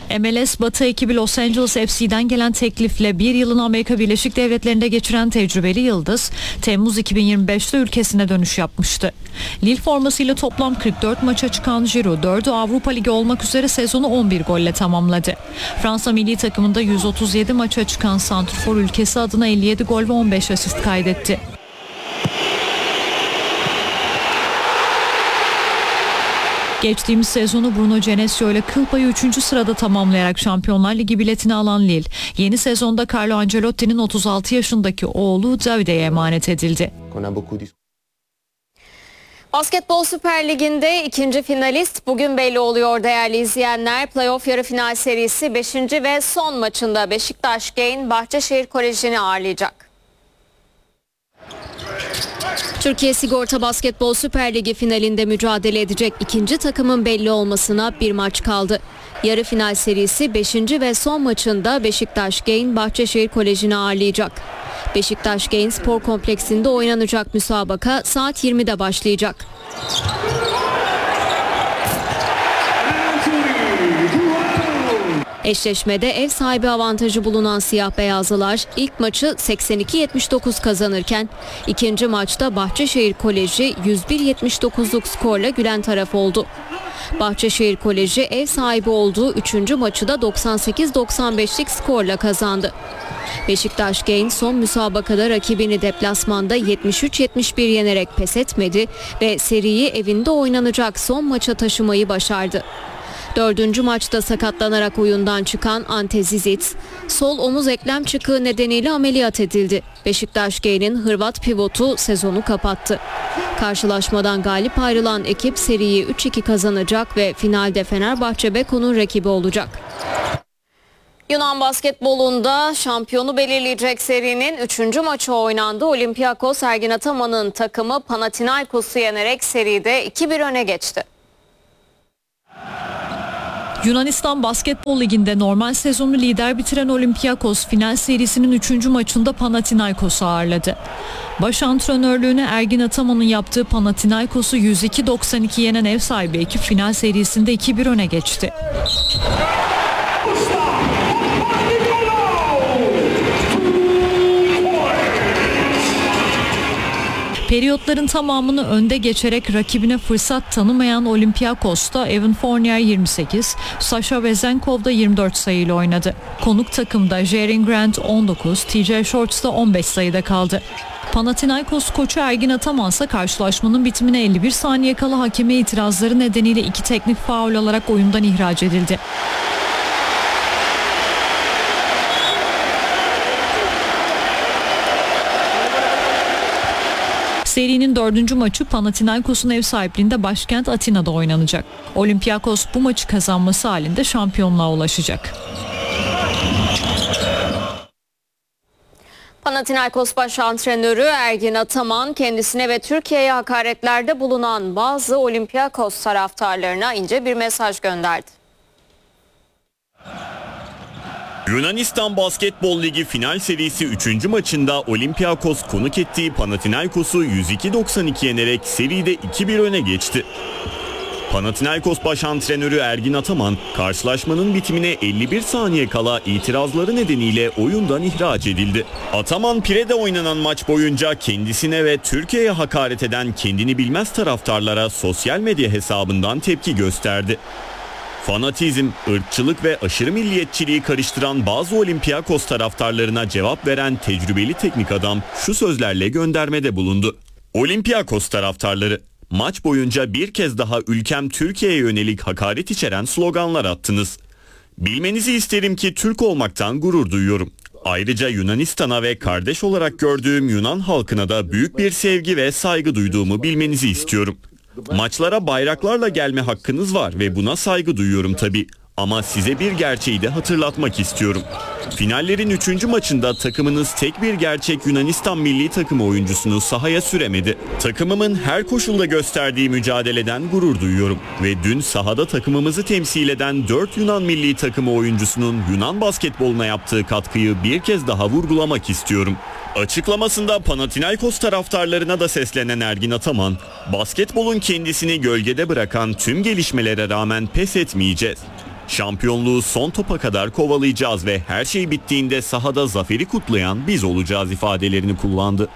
MLS Batı ekibi Los Angeles FC'den gelen teklifle bir yılını Amerika Birleşik Devletleri'nde geçiren tecrübeli yıldız, Temmuz 2025'te ülkesine dönüş yapmıştı. Lille formasıyla toplam 44 maça çıkan Giroud, 4'ü Avrupa Ligi olmak üzere sezonu 11 golle tamamladı. Fransa milli takımında 137 maça çıkan santrfor ülkesi adına 57 gol ve 15 asist kaydetti. Geçtiğimiz sezonu Bruno Genesio ile kıl payı 3. sırada tamamlayarak Şampiyonlar Ligi biletini alan Lille, yeni sezonda Carlo Ancelotti'nin 36 yaşındaki oğlu Davide'ye emanet edildi. Basketbol Süper Ligi'nde ikinci finalist bugün belli oluyor değerli izleyenler. Playoff yarı final serisi 5. ve son maçında Beşiktaş Gain Bahçeşehir Koleji'ni ağırlayacak. Türkiye Sigorta Basketbol Süper Ligi finalinde mücadele edecek ikinci takımın belli olmasına bir maç kaldı. Yarı final serisi 5. ve son maçında Beşiktaş Gain Bahçeşehir Koleji'ni ağırlayacak. Beşiktaş Gain Spor Kompleksinde oynanacak müsabaka saat 20'de başlayacak. Eşleşmede ev sahibi avantajı bulunan siyah beyazlılar ilk maçı 82-79 kazanırken ikinci maçta Bahçeşehir Koleji 101-79'luk skorla gülen taraf oldu. Bahçeşehir Koleji ev sahibi olduğu 3. maçı da 98-95'lik skorla kazandı. Beşiktaş Gain son müsabakada rakibini deplasmanda 73-71 yenerek pes etmedi ve seriyi evinde oynanacak son maça taşımayı başardı. 4. maçta sakatlanarak oyundan çıkan Ante Zizic, sol omuz eklem çıkığı nedeniyle ameliyat edildi. Beşiktaş Gain'in Hırvat pivotu sezonu kapattı. Karşılaşmadan galip ayrılan ekip seriyi 3-2 kazanacak ve finalde Fenerbahçe Beko'nun rakibi olacak. Yunan basketbolunda şampiyonu belirleyecek serinin 3. maçı oynandı. Olympiakos Ergin Ataman'ın takımı Panathinaikos'u yenerek seride 2-1 öne geçti. Yunanistan Basketbol Ligi'nde normal sezonu lider bitiren Olympiakos final serisinin 3. maçında Panathinaikos'u ağırladı. Baş antrenörlüğünü Ergin Ataman'ın yaptığı Panathinaikos'u 102-92 yenen ev sahibi ekip final serisinde 2-1 öne geçti. Periyotların tamamını önde geçerek rakibine fırsat tanımayan Olympiakos'ta Evan Fournier 28, Sasha Vezenkov da 24 sayıyla oynadı. Konuk takımda Jaren Grant 19, TJ Shorts da 15 sayıda kaldı. Panathinaikos koçu Ergin Ataman ise karşılaşmanın bitimine 51 saniye kala hakeme itirazları nedeniyle 2 teknik faul alarak oyundan ihraç edildi. Serinin 4. maçı Panathinaikos'un ev sahipliğinde başkent Atina'da oynanacak. Olympiakos bu maçı kazanması halinde şampiyonluğa ulaşacak. Panathinaikos baş antrenörü Ergin Ataman kendisine ve Türkiye'ye hakaretlerde bulunan bazı Olympiakos taraftarlarına ince bir mesaj gönderdi. Yunanistan Basketbol Ligi final serisi 3. maçında Olympiakos konuk ettiği Panathinaikos'u 102-92 yenerek seride 2-1 öne geçti. Panathinaikos baş antrenörü Ergin Ataman, karşılaşmanın bitimine 51 saniye kala itirazları nedeniyle oyundan ihraç edildi. Ataman, Pire'de oynanan maç boyunca kendisine ve Türkiye'ye hakaret eden kendini bilmez taraftarlara sosyal medya hesabından tepki gösterdi. Fanatizm, ırkçılık ve aşırı milliyetçiliği karıştıran bazı Olympiakos taraftarlarına cevap veren tecrübeli teknik adam şu sözlerle göndermede bulundu. Olympiakos taraftarları, maç boyunca bir kez daha ülkem Türkiye'ye yönelik hakaret içeren sloganlar attınız. Bilmenizi isterim ki Türk olmaktan gurur duyuyorum. Ayrıca Yunanistan'a ve kardeş olarak gördüğüm Yunan halkına da büyük bir sevgi ve saygı duyduğumu bilmenizi istiyorum. Maçlara bayraklarla gelme hakkınız var ve buna saygı duyuyorum tabii. Ama size bir gerçeği de hatırlatmak istiyorum. Finallerin 3. maçında takımınız tek bir gerçek Yunanistan milli takımı oyuncusunu sahaya süremedi. Takımımın her koşulda gösterdiği mücadeleden gurur duyuyorum. Ve dün sahada takımımızı temsil eden 4 Yunan milli takımı oyuncusunun Yunan basketboluna yaptığı katkıyı bir kez daha vurgulamak istiyorum. Açıklamasında Panathinaikos taraftarlarına da seslenen Ergin Ataman, basketbolun kendisini gölgede bırakan tüm gelişmelere rağmen pes etmeyeceğiz. Şampiyonluğu son topa kadar kovalayacağız ve her şey bittiğinde sahada zaferi kutlayan biz olacağız ifadelerini kullandı.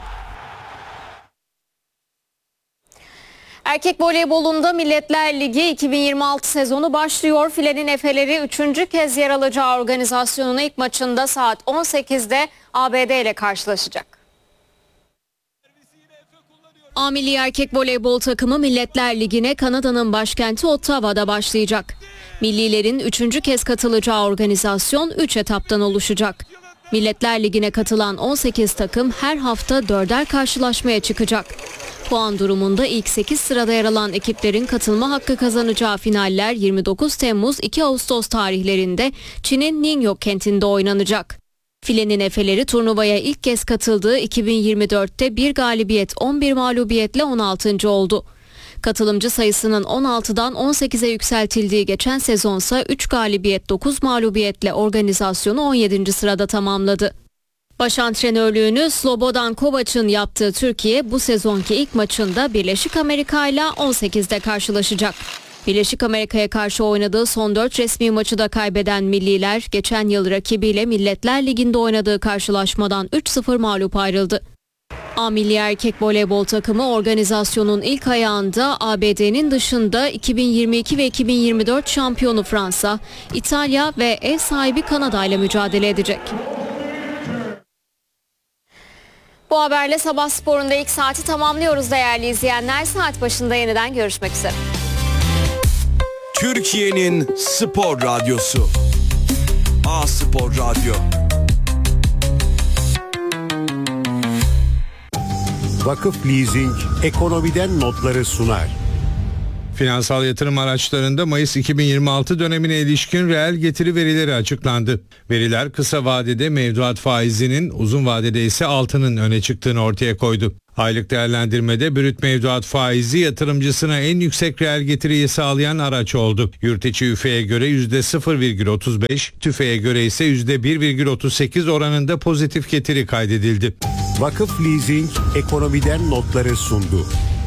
Erkek voleybolunda Milletler Ligi 2026 sezonu başlıyor. Filenin Efeleri 3. kez yer alacağı organizasyonun ilk maçında saat 18'de ABD ile karşılaşacak. A Milli Erkek Voleybol takımı Milletler Ligi'ne Kanada'nın başkenti Ottawa'da başlayacak. Millilerin 3. kez katılacağı organizasyon 3 etaptan oluşacak. Milletler Ligi'ne katılan 18 takım her hafta 4'er karşılaşmaya çıkacak. Puan durumunda ilk 8 sırada yer alan ekiplerin katılma hakkı kazanacağı finaller 29 Temmuz-2 Ağustos tarihlerinde Çin'in Ningyo kentinde oynanacak. Filenin Efeleri turnuvaya ilk kez katıldığı 2024'te 1 galibiyet 11 mağlubiyetle 16. oldu. Katılımcı sayısının 16'dan 18'e yükseltildiği geçen sezonsa 3 galibiyet 9 mağlubiyetle organizasyonu 17. sırada tamamladı. Baş antrenörlüğünü Slobodan Kovac'ın yaptığı Türkiye bu sezonki ilk maçında Birleşik Amerika ile 18'de karşılaşacak. Birleşik Amerika'ya karşı oynadığı son 4 resmi maçı da kaybeden milliler geçen yıl rakibiyle Milletler Ligi'nde oynadığı karşılaşmadan 3-0 mağlup ayrıldı. A Milli Erkek Voleybol takımı organizasyonun ilk ayağında ABD'nin dışında 2022 ve 2024 şampiyonu Fransa, İtalya ve ev sahibi Kanada ile mücadele edecek. Bu haberle Sabah Spor'un da ilk saati tamamlıyoruz değerli izleyenler. Saat başında yeniden görüşmek üzere. Türkiye'nin spor radyosu. A Spor Radyo. Vakıf Leasing ekonomiden notları sunar. Finansal yatırım araçlarında Mayıs 2026 dönemine ilişkin reel getiri verileri açıklandı. Veriler kısa vadede mevduat faizinin, uzun vadede ise altının öne çıktığını ortaya koydu. Aylık değerlendirmede brüt mevduat faizi yatırımcısına en yüksek reel getiriyi sağlayan araç oldu. Yurt içi üfeye göre %0,35, tüfeğe göre ise %1,38 oranında pozitif getiri kaydedildi. Vakıf Leasing ekonomiden notları sundu.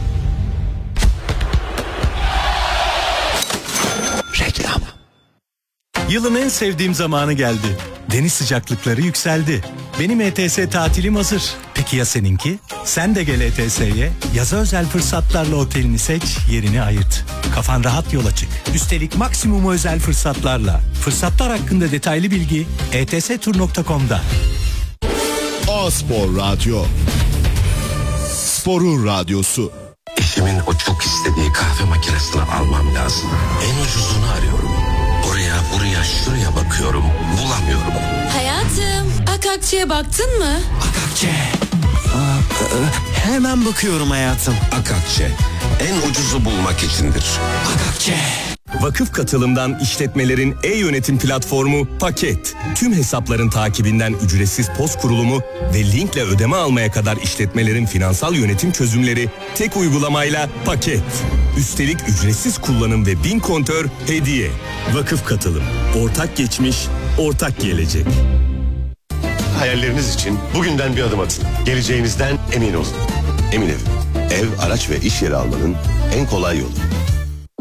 Reklam. Yılın en sevdiğim zamanı geldi. Deniz sıcaklıkları yükseldi. Benim ETS tatilim hazır. Peki ya seninki? Sen de gel ETS'ye. Yaza özel fırsatlarla otelini seç, yerini ayırt. Kafan rahat yola çık. Üstelik maksimum özel fırsatlarla. Fırsatlar hakkında detaylı bilgi etstur.com'da. A Spor Radyo. Sporun radyosu. Eşimin o çok istediği kahve makinesini almam lazım. En ucuzunu arıyorum. Oraya, buraya, şuraya bakıyorum. Bulamıyorum. Hayatım, Akakçe'ye baktın mı? Akakçe. Hemen bakıyorum hayatım. Akakçe. En ucuzu bulmak içindir. Akakçe. Vakıf Katılım'dan işletmelerin e-yönetim platformu Paket. Tüm hesapların takibinden ücretsiz POS kurulumu ve linkle ödeme almaya kadar işletmelerin finansal yönetim çözümleri tek uygulamayla Paket. Üstelik ücretsiz kullanım ve 1000 kontör hediye. Vakıf Katılım. Ortak geçmiş, ortak gelecek. Hayalleriniz için bugünden bir adım atın. Geleceğinizden emin olun. Emin Ev. Ev, araç ve iş yeri almanın en kolay yolu.